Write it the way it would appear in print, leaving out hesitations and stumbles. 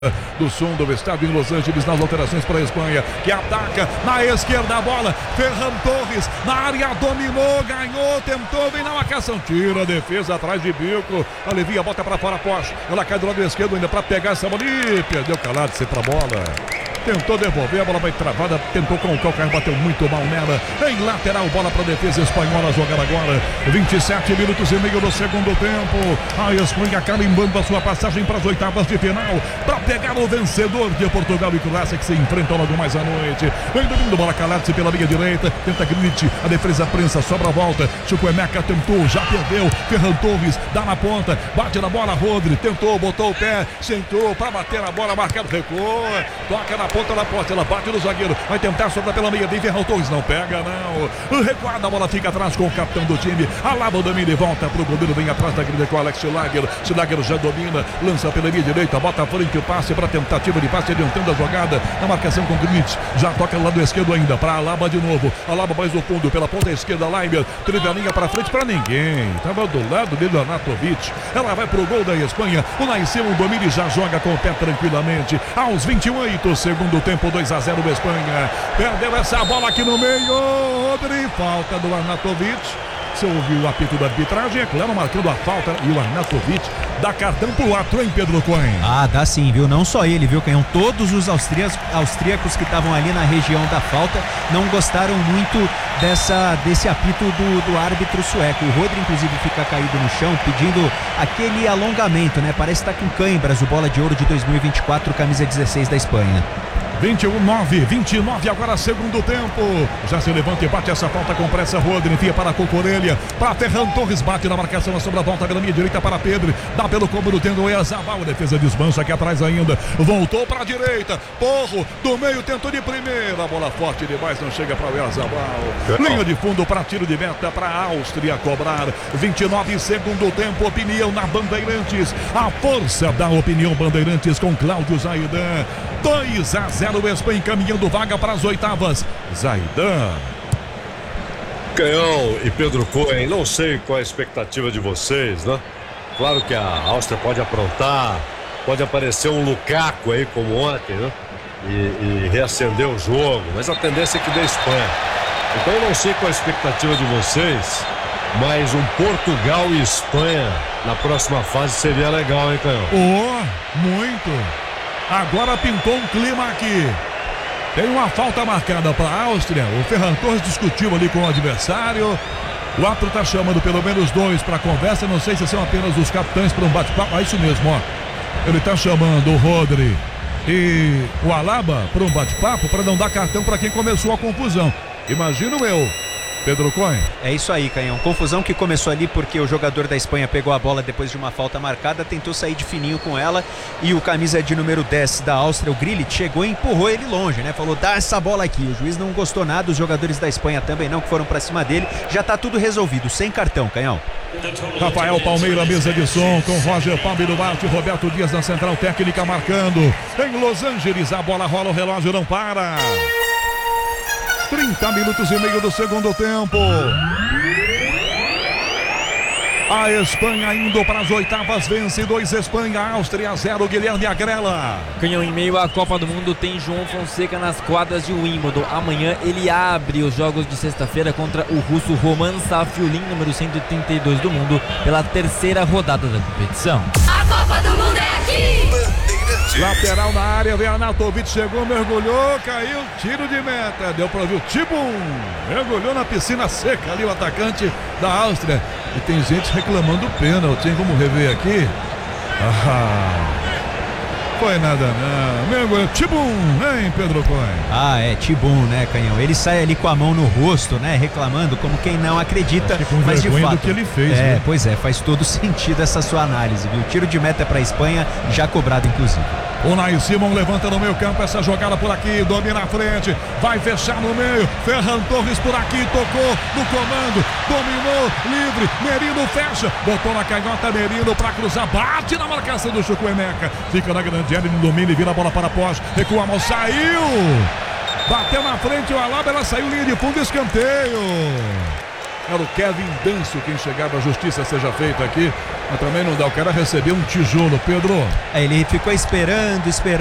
do som do estádio em Los Angeles, nas alterações para a Espanha, que ataca na esquerda a bola, Ferran Torres na área, dominou, ganhou, tentou, vem na marcação, tira a defesa atrás de bico, alivia, bota para fora a Porsche, ela cai do lado esquerdo ainda para pegar essa bola e perdeu calado, se pra bola. Tentou devolver, a bola vai travada, tentou com o calcanhar, bateu muito mal nela. Em lateral, bola para a defesa espanhola jogar agora. 27 minutos e meio do segundo tempo. A Espanha carimbando a sua passagem para as oitavas de final, para pegar o vencedor de Portugal e Croácia, que se enfrentam logo mais à noite. Vem dominando, bola calada-se pela linha direita, tenta Grite, a defesa prensa, sobra a volta. Chukwuemeka tentou, já perdeu. Ferran Torres dá na ponta, bate na bola, Rodri tentou, botou o pé, sentou para bater na bola, marcado, recuou, toca na ponta da poste, ela bate no zagueiro, vai tentar sobrar pela meia, vem Ferran Torres, não pega não, recuada, a bola fica atrás com o capitão do time, Alaba o domínio e volta pro goleiro, vem atrás da grande com Alex Schlager já domina, lança pela linha direita, bota à frente o passe para tentativa de passe, adiantando a jogada, na marcação com Grite, já toca do lado esquerdo ainda, para Alaba de novo, Alaba mais no fundo, pela ponta esquerda, Leiber, trilha a linha para frente para ninguém, tava do lado dele o Arnautovic, ela vai pro gol da Espanha, o Naiseu domina e já joga com o pé tranquilamente, aos 28, segundo tempo, 2-0 Espanha, perdeu essa bola aqui no meio, Rodri, falta do Arnautovic. Você ouviu o apito da arbitragem, é claro, marcando a falta, e o Arnautovic dá cartão pro ato, hein, Pedro Cohen? Ah, dá sim, viu? Não só ele, viu, Canhão? Todos os austríacos que estavam ali na região da falta não gostaram muito desse apito do árbitro sueco. O Rodri, inclusive, fica caído no chão, pedindo aquele alongamento, né? Parece estar com cãibras, o Bola de Ouro de 2024, camisa 16 da Espanha. 29 agora segundo tempo, já se levanta e bate essa falta com pressa, Rodri enfia para a Cucurella, para Ferran Torres, bate na marcação, sobre a volta pela minha direita para Pedro, dá pelo cômodo, tendo o Oyarzabal, a defesa desmancha aqui atrás ainda, voltou para a direita, Porro do meio, tentou de primeira, bola forte demais, não chega para o Oyarzabal, linha de fundo para tiro de meta para a Áustria cobrar. 29 segundo tempo, opinião na Bandeirantes, a força da opinião Bandeirantes com Cláudio Zaidan. 2-0 Espanha encaminhando vaga para as oitavas. Zaidan. Canhão e Pedro Cohen, não sei qual é a expectativa de vocês, né? Claro que a Áustria pode aprontar, pode aparecer um Lukaku aí como ontem, né? E reacender o jogo, mas a tendência é que dê Espanha. Então eu não sei qual é a expectativa de vocês, mas um Portugal e Espanha na próxima fase seria legal, hein, Canhão? Oh, muito. Agora pintou um clima aqui. Tem uma falta marcada para a Áustria. O Ferran Torres discutiu ali com o adversário. O árbitro está chamando pelo menos dois para conversa. Não sei se são apenas os capitães para um bate-papo. É isso mesmo, ó. Ele está chamando o Rodri e o Alaba para um bate-papo para não dar cartão para quem começou a confusão. Imagino eu. Pedro Cohen. É isso aí, Canhão. Confusão que começou ali porque o jogador da Espanha pegou a bola depois de uma falta marcada, tentou sair de fininho com ela e o camisa de número 10 da Áustria, o Grilic, chegou e empurrou ele longe, né? Falou, dá essa bola aqui. O juiz não gostou nada, os jogadores da Espanha também não, que foram pra cima dele. Já tá tudo resolvido, sem cartão, Canhão. Rafael Palmeira, mesa de som, com Roger Palme do Bate, Roberto Dias na central técnica marcando. Em Los Angeles, a bola rola, o relógio não para. 30 minutos e meio do segundo tempo. A Espanha indo para as oitavas, vence 2 Espanha, Áustria 0, Guilherme Agrela. Canhão, em meio à Copa do Mundo tem João Fonseca nas quadras de Wimbledon. Amanhã ele abre os jogos de sexta-feira contra o russo Roman Safiulin, número 132 do mundo, pela terceira rodada da competição. A Copa do Mundo é aqui! Lateral na área, vem Arnautovic, chegou, mergulhou, caiu, tiro de meta, deu para ver o Tibum, mergulhou na piscina seca ali o atacante da Áustria. E tem gente reclamando do pênalti, hein? Vamos rever aqui. Foi nada não, mergulhou, Tibum, hein, Pedro Cohen? Ah, é, Tibum, né, Canhão? Ele sai ali com a mão no rosto, né, reclamando como quem não acredita, mas de fato, do que ele fez, é, né? Pois é, faz todo sentido essa sua análise, viu? Tiro de meta para a Espanha, já cobrado inclusive. O Nai Simon levanta no meio campo, essa jogada por aqui, domina a frente, vai fechar no meio, Ferran Torres por aqui, tocou no comando, dominou, livre, Merino fecha, botou na canhota, Merino para cruzar, bate na marcação do Chukwuemeka, fica na grande área, ele domina e vira a bola para a Porsche, recua a mão, saiu, bateu na frente o Alaba, ela saiu linha de fundo, escanteio. Era o Kevin Dancio quem chegava, a justiça seja feita aqui. Mas também não dá, o cara recebeu um tijolo, Pedro. Ele ficou esperando